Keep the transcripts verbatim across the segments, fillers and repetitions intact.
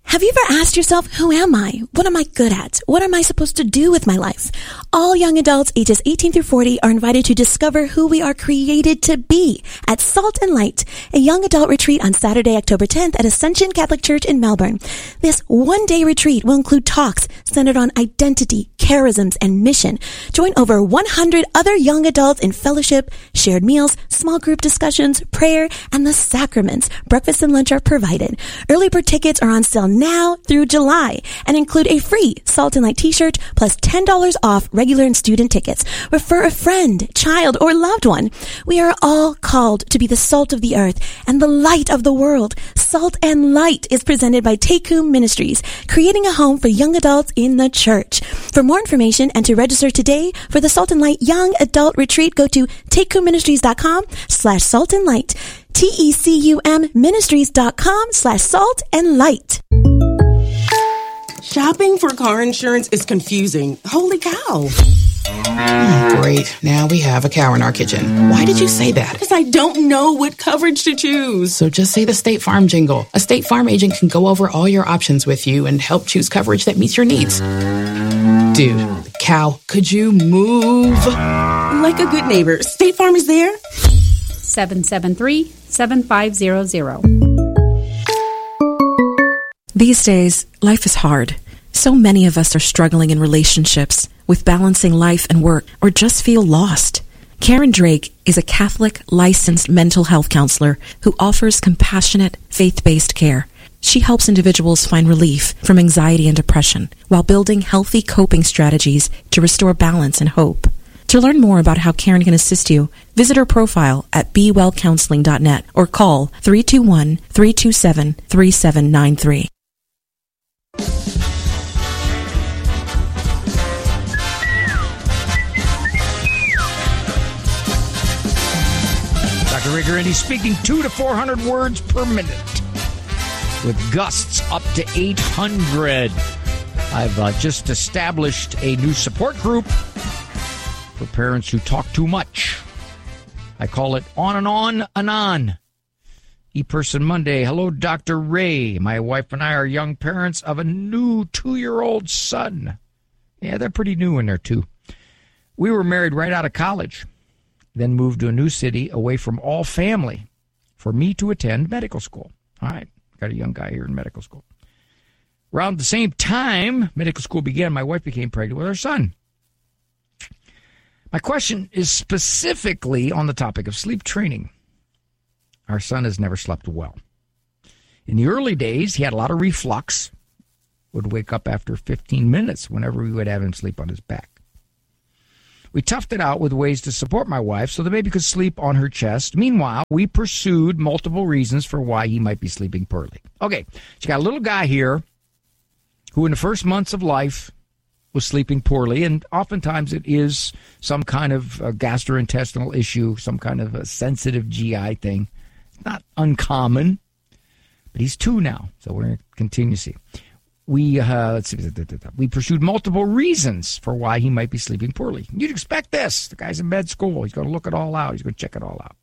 Have you ever asked yourself, who am I? What am I good at? What am I supposed to do with my life? All young adults ages eighteen through forty are invited to discover who we are created to be at Salt and Light, a young adult retreat on Saturday, October tenth at Ascension Catholic Church in Melbourne. This one-day retreat will include talks centered on identity, charisms, and mission. Join over one hundred other young adults in fellowship, shared meals, small group discussions, prayer, and the sacraments. Breakfast and lunch are provided. Early bird tickets are on sale now through July and include a free Salt and Light t-shirt plus ten dollars off regular and student tickets. Refer a friend, child, or loved one. We are all called to be the salt of the earth and the light of the world. Salt and Light is presented by Tekum Ministries, creating a home for young adults in the church. For more information and to register today for the Salt and Light Young Adult Retreat, go to tekumministries.com slash salt and light. T-E-C-U-M ministries.com slash salt and light. Shopping for car insurance is confusing. Holy cow. Great. Now we have a cow in our kitchen. Why did you say that? Because I don't know what coverage to choose. So just say the State Farm jingle. A State Farm agent can go over all your options with you and help choose coverage that meets your needs. Dude, cow, could you move? Like a good neighbor, State Farm is there. seven seven three, seven five zero zero. These days, life is hard. So many of us are struggling in relationships, with balancing life and work, or just feel lost. Karen Drake is a Catholic licensed mental health counselor who offers compassionate, faith-based care. She helps individuals find relief from anxiety and depression while building healthy coping strategies to restore balance and hope. To learn more about how Karen can assist you, visit her profile at be well counseling dot net or call three two one, three two seven, three seven nine three. Doctor Ray Guarendi speaking two to four hundred words per minute with gusts up to eight hundred. I've uh, just established a new support group for parents who talk too much. I call it On and On Anon. E-Person Monday. Hello, Doctor Ray. My wife and I are young parents of a new two-year-old son. Yeah, they're pretty new in there, too. We were married right out of college, then moved to a new city away from all family for me to attend medical school. All right, got a young guy here in medical school. Around the same time medical school began, my wife became pregnant with our son. My question is specifically on the topic of sleep training. Our son has never slept well. In the early days, he had a lot of reflux, would wake up after fifteen minutes whenever we would have him sleep on his back. We toughed it out with ways to support my wife so the baby could sleep on her chest. Meanwhile, we pursued multiple reasons for why he might be sleeping poorly. Okay, she got a little guy here who in the first months of life was sleeping poorly, and oftentimes it is some kind of a gastrointestinal issue, some kind of a sensitive G I thing. It's not uncommon, but he's two now, so we're going to continue to see. We, uh, let's see, we pursued multiple reasons for why he might be sleeping poorly. You'd expect this. The guy's in med school. He's going to look it all out. He's going to check it all out.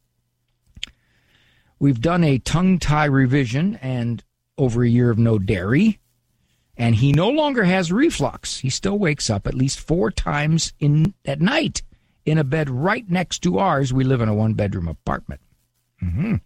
We've done a tongue tie revision and over a year of no dairy, and he no longer has reflux. He still wakes up at least four times in at night in a bed right next to ours. We live in a one-bedroom apartment. Mm-hmm.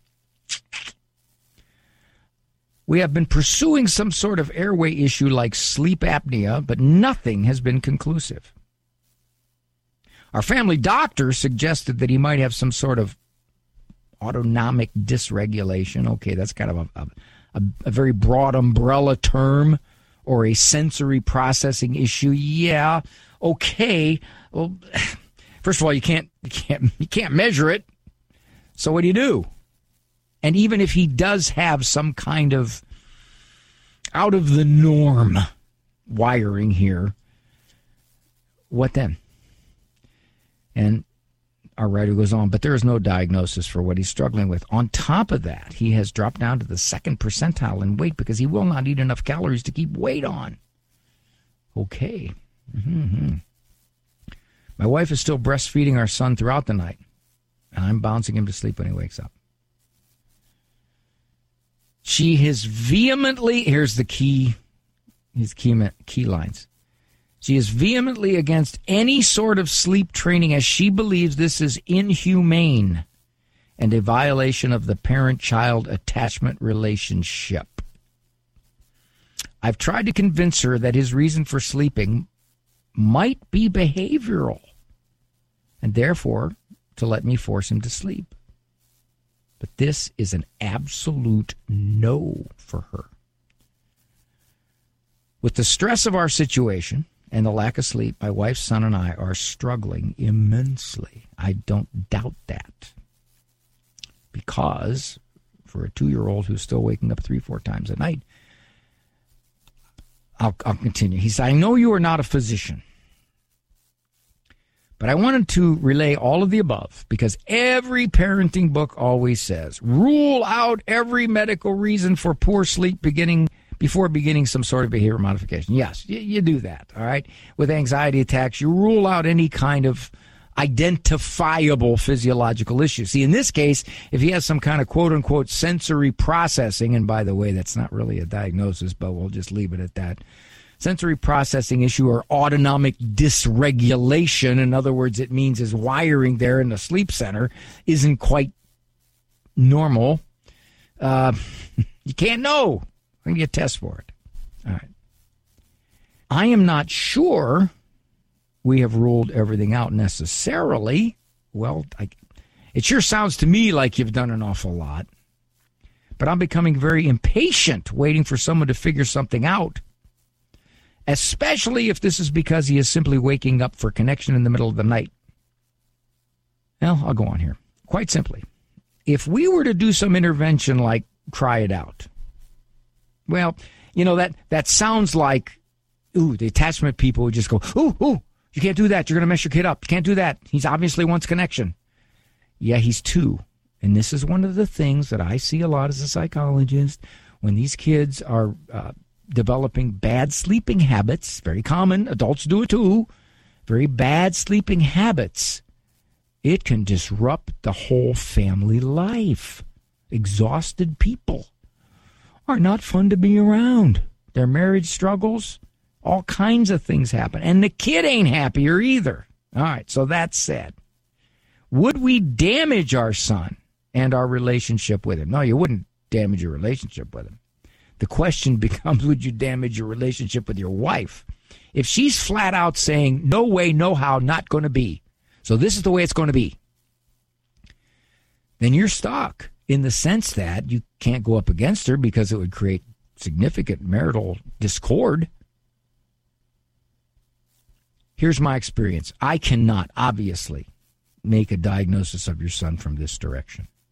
We have been pursuing some sort of airway issue like sleep apnea, but nothing has been conclusive. Our family doctor suggested that he might have some sort of autonomic dysregulation. Okay, that's kind of a, a, a very broad umbrella term, or a sensory processing issue. Yeah, okay. Well, first of all, you can't you can't you can't measure it. So what do you do? And even if he does have some kind of out of the norm wiring here, what then? And our writer goes on, but there is no diagnosis for what he's struggling with. On top of that, he has dropped down to the second percentile in weight because he will not eat enough calories to keep weight on. Okay. Mm-hmm. My wife is still breastfeeding our son throughout the night, and I'm bouncing him to sleep when he wakes up. She has vehemently, here's the key, his key, key lines. She is vehemently against any sort of sleep training as she believes this is inhumane and a violation of the parent-child attachment relationship. I've tried to convince her that his reason for sleeping might be behavioral, and therefore to let me force him to sleep. But this is an absolute no for her. With the stress of our situation and the lack of sleep, my wife's son and I are struggling immensely. I don't doubt that. Because for a two-year-old who's still waking up three, four times a night, I'll, I'll continue. He said, I know you are not a physician, but I wanted to relay all of the above because every parenting book always says, rule out every medical reason for poor sleep beginning before beginning some sort of behavior modification. Yes, you, you do that, all right? With anxiety attacks, you rule out any kind of identifiable physiological issue. See, in this case, if he has some kind of quote-unquote sensory processing, and by the way, that's not really a diagnosis, but we'll just leave it at that, sensory processing issue or autonomic dysregulation, in other words, it means his wiring there in the sleep center isn't quite normal, uh, you can't know. I can get a test for it. All right. I am not sure we have ruled everything out necessarily. Well, I, it sure sounds to me like you've done an awful lot. But I'm becoming very impatient waiting for someone to figure something out, especially if this is because he is simply waking up for connection in the middle of the night. Well, I'll go on here. Quite simply, if we were to do some intervention like try it out, well, you know, that, that sounds like, ooh, the attachment people would just go, ooh, ooh, you can't do that. You're going to mess your kid up. You can't do that. He's obviously wants connection. Yeah, he's two. And this is one of the things that I see a lot as a psychologist. When these kids are uh, developing bad sleeping habits, very common, adults do it too, very bad sleeping habits, it can disrupt the whole family life. Exhausted people are not fun to be around. Their marriage struggles, all kinds of things happen. And the kid ain't happier either. All right, so that said, would we damage our son and our relationship with him? No, you wouldn't damage your relationship with him. The question becomes, would you damage your relationship with your wife? If she's flat out saying, no way, no how, not going to be, so this is the way it's going to be, then you're stuck in the sense that you can't go up against her because it would create significant marital discord. Here's my experience. I cannot, obviously, make a diagnosis of your son from this direction.